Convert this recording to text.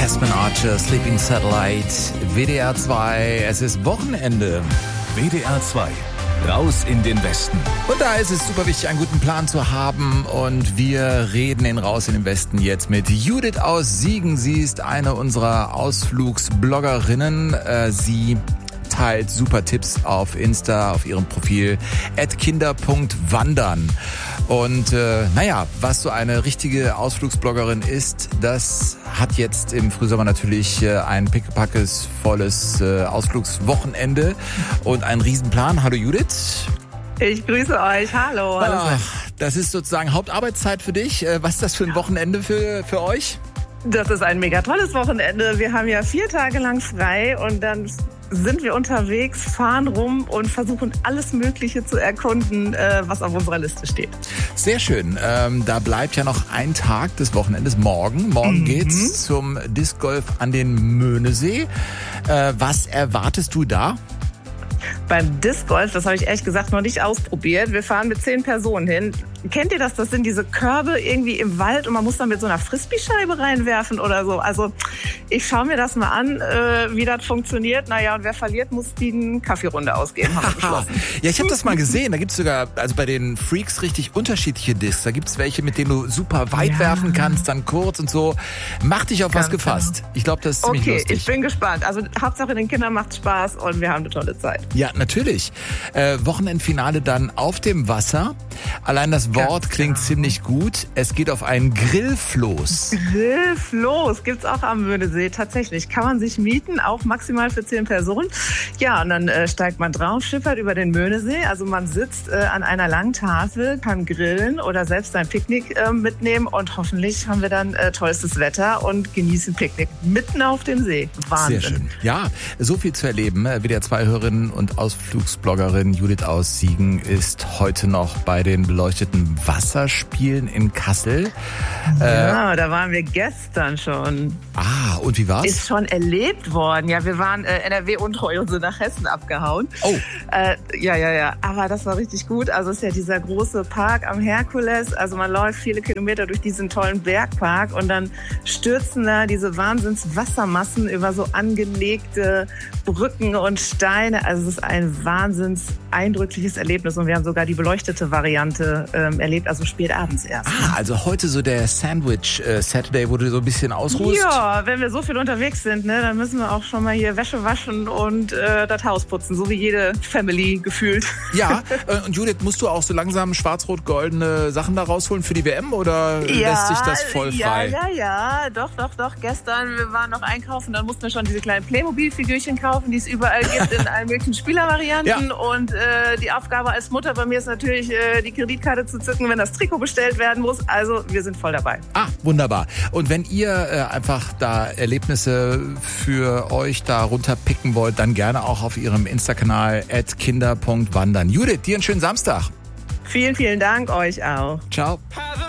Casper Archer, Sleeping Satellite, WDR 2. Es ist Wochenende. WDR 2. Raus in den Westen. Und da ist es super wichtig, einen guten Plan zu haben. Und wir reden in Raus in den Westen jetzt mit Judith aus Siegen. Sie ist eine unserer Ausflugsbloggerinnen. Sie teilt super Tipps auf Insta, auf ihrem Profil @kinder.wandern. Und was so eine richtige Ausflugsbloggerin ist, das hat jetzt im Frühsommer natürlich ein pickepackes volles Ausflugswochenende und einen Riesenplan. Hallo Judith. Ich grüße euch, hallo. Das ist sozusagen Hauptarbeitszeit für dich. Was ist das für ein Wochenende für euch? Das ist ein mega tolles Wochenende. Wir haben ja 4 Tage lang frei und dann sind wir unterwegs, fahren rum und versuchen alles Mögliche zu erkunden, was auf unserer Liste steht. Sehr schön. Da bleibt ja noch ein Tag des Wochenendes. Morgen geht's zum Disc Golf an den Möhnesee. Was erwartest du da? Beim Disc Golf, das habe ich ehrlich gesagt noch nicht ausprobiert. Wir fahren mit 10 Personen hin. Kennt ihr das? Das sind diese Körbe irgendwie im Wald und man muss dann mit so einer Frisbee-Scheibe reinwerfen oder so. Also ich schaue mir das mal an, wie das funktioniert. Naja, und wer verliert, muss die eine Kaffeerunde ausgeben, haben wir beschlossen. Ja, ich habe das mal gesehen. Da gibt's sogar, also bei den Freaks, richtig unterschiedliche Discs. Da gibt's welche, mit denen du super weit werfen kannst, dann kurz und so. Mach dich auf was gefasst. Ich glaube, das ist ziemlich lustig. Okay, ich bin gespannt. Also Hauptsache den Kindern macht's Spaß und wir haben eine tolle Zeit. Ja, natürlich. Wochenendfinale dann auf dem Wasser. Allein das Wort klingt ziemlich gut. Es geht auf einen Grillfloß. Grillfloß gibt's auch am Möhnesee. Tatsächlich kann man sich mieten, auch maximal für 10 Personen. Ja, und dann steigt man drauf, schippert über den Möhnesee. Also man sitzt an einer langen Tafel, kann grillen oder selbst ein Picknick mitnehmen. Und hoffentlich haben wir dann tollstes Wetter und genießen Picknick mitten auf dem See. Wahnsinn. Sehr schön. Ja, so viel zu erleben. WDR 2-Hörerin und Ausflugsbloggerin Judith aus Siegen ist heute noch bei den beleuchteten Wasserspielen in Kassel. Ja, da waren wir gestern schon. Ah, und wie war's? Ist schon erlebt worden. Ja, wir waren NRW-untreu und sind nach Hessen abgehauen. Oh. Ja. Aber das war richtig gut. Also es ist ja dieser große Park am Herkules. Also man läuft viele Kilometer durch diesen tollen Bergpark und dann stürzen da diese Wahnsinnswassermassen über so angelegte Brücken und Steine. Also es ist ein wahnsinns eindrückliches Erlebnis und wir haben sogar die beleuchtete Variante erlebt, also spät abends erst. Ah, also heute so der Sandwich Saturday, wo du so ein bisschen ausruhst? Ja, wenn wir so viel unterwegs sind, ne, dann müssen wir auch schon mal hier Wäsche waschen und das Haus putzen, so wie jede Family gefühlt. Ja, und Judith, musst du auch so langsam schwarz-rot-goldene Sachen da rausholen für die WM oder lässt sich das voll frei? Ja, doch. Gestern, wir waren noch einkaufen, dann mussten wir schon diese kleinen Playmobil-Figürchen kaufen, die es überall gibt in allen möglichen Spielervarianten. Ja. Und die Aufgabe als Mutter bei mir ist natürlich, die Kreditkarte zu zücken, wenn das Trikot bestellt werden muss. Also wir sind voll dabei. Ah, wunderbar. Und wenn ihr einfach da Erlebnisse für euch da runterpicken wollt, dann gerne auch auf ihrem Insta-Kanal @kinder.wandern. Judith, dir einen schönen Samstag. Vielen Dank euch auch. Ciao.